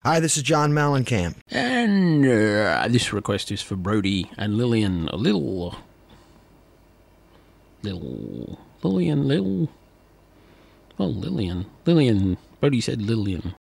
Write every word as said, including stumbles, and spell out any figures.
Hi, this is John Mellencamp. And uh, this request is for Brody and Lillian. A little. Little. Lillian, little. Oh, Lillian. Lillian. Brody said Lillian.